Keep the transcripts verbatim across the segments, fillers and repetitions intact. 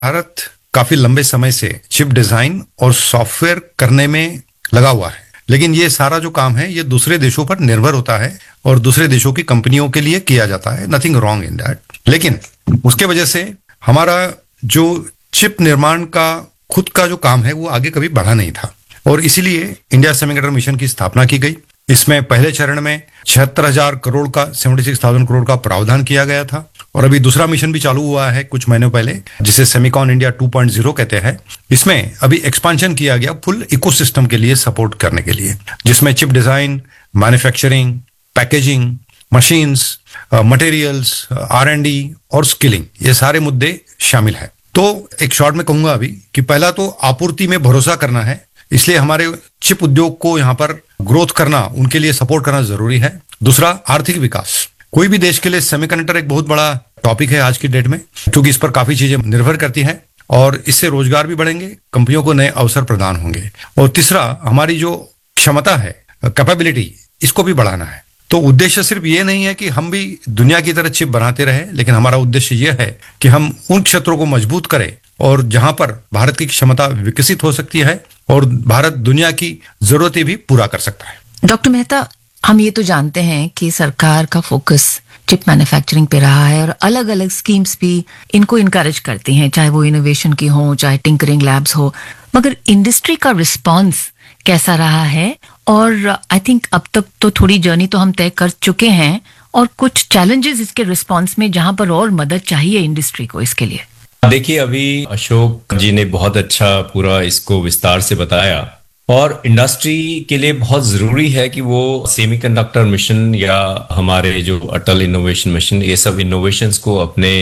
भारत काफी लंबे समय से चिप डिजाइन और सॉफ्टवेयर करने में लगा हुआ है, लेकिन ये सारा जो काम है ये दूसरे देशों पर निर्भर होता है और दूसरे देशों की कंपनियों के लिए किया जाता है। नथिंग रॉन्ग इन दैट, लेकिन उसके वजह से हमारा जो चिप निर्माण का खुद का जो काम है वो आगे कभी बढ़ा नहीं था और इसीलिए इंडिया सेमीकंडक्टर मिशन की स्थापना की गई। इसमें पहले चरण में छिहत्तर हजार करोड़ का सेवेंटी सिक्स थाउजेंड करोड़ का प्रावधान किया गया था और अभी दूसरा मिशन भी चालू हुआ है कुछ महीनों पहले, जिसे Semicon India two point zero कहते हैं। इसमें अभी एक्सपांशन किया गया फुल इकोसिस्टम के लिए सपोर्ट करने के लिए, जिसमें chip design, manufacturing, packaging, machines, materials, are and D और स्किलिंग, ये सारे मुद्दे शामिल है। तो एक शॉर्ट में कहूंगा अभी कि पहला तो आपूर्ति में भरोसा करना है, इसलिए हमारे चिप उद्योग को यहाँ पर ग्रोथ करना, उनके लिए सपोर्ट करना जरूरी है। दूसरा, आर्थिक विकास। कोई भी देश के लिए सेमीकंडक्टर एक बहुत बड़ा टॉपिक है आज की डेट में, क्योंकि इस पर काफी चीजें निर्भर करती हैं और इससे रोजगार भी बढ़ेंगे, कंपनियों को नए अवसर प्रदान होंगे। और तीसरा, हमारी जो क्षमता है, कैपेबिलिटी, इसको भी बढ़ाना है। तो उद्देश्य सिर्फ ये नहीं है कि हम भी दुनिया की तरह चिप बनाते रहे, लेकिन हमारा उद्देश्य ये है कि हम उन क्षेत्रों को मजबूत करें और जहां पर भारत की क्षमता विकसित हो सकती है और भारत दुनिया की जरूरतें भी पूरा कर सकता है। डॉक्टर मेहता, हम ये तो जानते हैं कि सरकार का फोकस चिप मैन्युफैक्चरिंग पे रहा है और अलग अलग स्कीम्स भी इनको इनकरेज करती हैं, चाहे वो इनोवेशन की हो, चाहे टिंकरिंग लैब्स हो, मगर इंडस्ट्री का रिस्पांस कैसा रहा है? और आई थिंक अब तक तो थोड़ी जर्नी तो हम तय कर चुके हैं और कुछ चैलेंजेस इसके रिस्पांस में जहां पर और मदद चाहिए इंडस्ट्री को इसके लिए। देखिए, अभी अशोक जी ने बहुत अच्छा पूरा इसको विस्तार से बताया और इंडस्ट्री के लिए बहुत जरूरी है कि वो सेमीकंडक्टर मिशन या हमारे जो अटल इनोवेशन मिशन, ये सब इनोवेशंस को अपने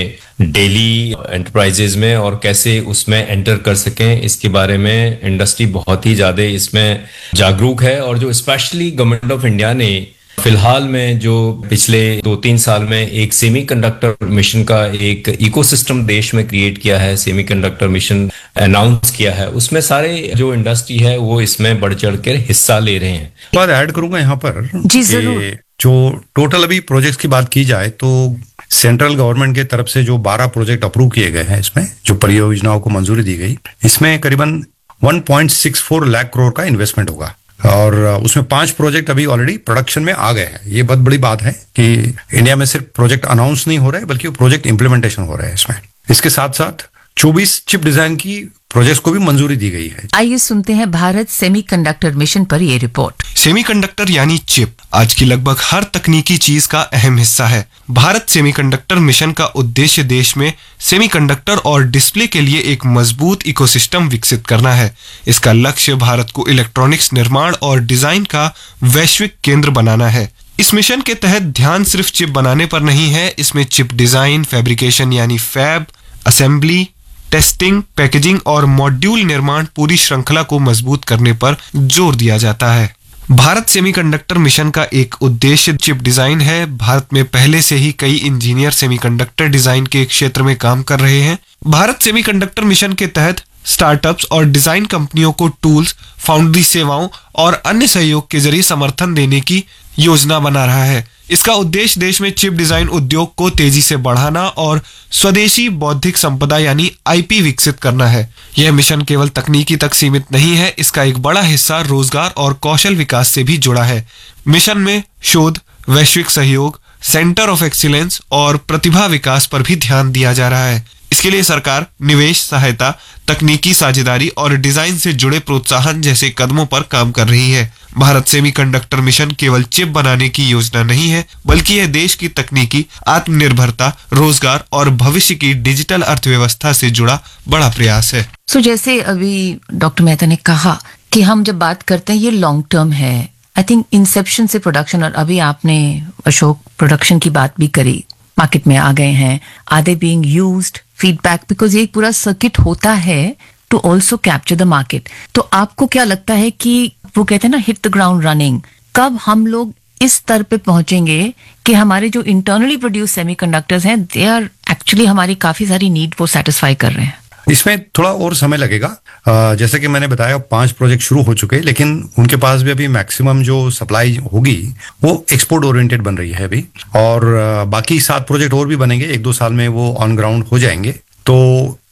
डेली एंटरप्राइजेज में और कैसे उसमें एंटर कर सकें, इसके बारे में इंडस्ट्री बहुत ही ज्यादा इसमें जागरूक है। और जो स्पेशली गवर्नमेंट ऑफ इंडिया ने फिलहाल में जो पिछले दो तीन साल में एक सेमीकंडक्टर मिशन का एक इकोसिस्टम देश में क्रिएट किया है, सेमीकंडक्टर मिशन अनाउंस किया है, उसमें सारे जो इंडस्ट्री है वो इसमें बढ़ चढ़ कर हिस्सा ले रहे हैं। बात ऐड करूंगा यहाँ पर जी जरूर। जो टोटल अभी प्रोजेक्ट्स की बात की जाए तो सेंट्रल गवर्नमेंट के तरफ से जो बारह प्रोजेक्ट अप्रूव किए गए हैं, इसमें जो परियोजनाओं को मंजूरी दी गई, इसमें करीबन एक पॉइंट छह चार लाख करोड़ का इन्वेस्टमेंट होगा और उसमें पांच प्रोजेक्ट अभी ऑलरेडी प्रोडक्शन में आ गए हैं। ये बहुत बड़ी बात है कि इंडिया में सिर्फ प्रोजेक्ट अनाउंस नहीं हो रहे बल्कि प्रोजेक्ट इंप्लीमेंटेशन हो रहे हैं इसमें। इसके साथ साथ चौबीस चिप डिजाइन की प्रोजेक्ट्स को भी मंजूरी दी गई है। आइए सुनते हैं भारत सेमीकंडक्टर मिशन पर ये रिपोर्ट। सेमीकंडक्टर यानी चिप आज की लगभग हर तकनीकी चीज का अहम हिस्सा है। भारत सेमीकंडक्टर मिशन का उद्देश्य देश में सेमीकंडक्टर और डिस्प्ले के लिए एक मजबूत इकोसिस्टम विकसित करना है। इसका लक्ष्य भारत को इलेक्ट्रॉनिक्स निर्माण और डिजाइन का वैश्विक केंद्र बनाना है। इस मिशन के तहत ध्यान सिर्फ चिप बनाने पर नहीं है, इसमें चिप डिजाइन, फैब्रिकेशन यानी फैब, असेंबली, टेस्टिंग, पैकेजिंग और मॉड्यूल निर्माण पूरी श्रृंखला को मजबूत करने पर जोर दिया जाता है। भारत सेमीकंडक्टर मिशन का एक उद्देश्य चिप डिजाइन है। भारत में पहले से ही कई इंजीनियर सेमीकंडक्टर डिजाइन के क्षेत्र में काम कर रहे हैं। भारत सेमीकंडक्टर मिशन के तहत स्टार्टअप्स और डिजाइन कंपनियों को टूल्स, फाउंड्री सेवाओं और अन्य सहयोग के जरिए समर्थन देने की योजना बना रहा है। इसका उद्देश्य देश में चिप डिजाइन उद्योग को तेजी से बढ़ाना और स्वदेशी बौद्धिक संपदा यानी आईपी विकसित करना है। यह मिशन केवल तकनीकी तक सीमित नहीं है, इसका एक बड़ा हिस्सा रोजगार और कौशल विकास से भी जुड़ा है। मिशन में शोध, वैश्विक सहयोग, सेंटर ऑफ एक्सीलेंस और प्रतिभा विकास पर भी ध्यान दिया जा रहा है। इसके लिए सरकार निवेश सहायता, तकनीकी साझेदारी और डिजाइन से जुड़े प्रोत्साहन जैसे कदमों पर काम कर रही है। भारत सेमीकंडक्टर मिशन केवल चिप बनाने की योजना नहीं है, बल्कि यह देश की तकनीकी आत्मनिर्भरता, रोजगार और भविष्य की डिजिटल अर्थव्यवस्था से जुड़ा बड़ा प्रयास है। सो so, जैसे अभी डॉक्टर मेहता ने कहा कि हम जब बात करते हैं ये लॉन्ग टर्म है, आई थिंक इंसेप्शन से प्रोडक्शन, और अभी आपने अशोक प्रोडक्शन की बात भी करी, मार्केट में आ गए हैं, are they being used, feedback, because ये पूरा सर्किट होता है to also capture the market. तो आपको क्या लगता है कि वो कहते हैं ना हिट द ग्राउंड रनिंग, कब हम लोग इस स्तर पे पहुंचेंगे कि हमारे जो इंटरनली प्रोड्यूस सेमीकंडक्टर्स हैं दे आर एक्चुअली हमारी काफी सारी नीड वो सेटिस्फाई कर रहे हैं? इसमें थोड़ा और समय लगेगा। जैसे कि मैंने बताया पांच प्रोजेक्ट शुरू हो चुके हैं, लेकिन उनके पास भी अभी मैक्सिमम जो सप्लाई होगी वो एक्सपोर्ट ओरिएंटेड बन रही है अभी, और बाकी सात प्रोजेक्ट और भी बनेंगे, एक दो साल में वो ऑन ग्राउंड हो जाएंगे। तो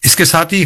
इसके साथ ही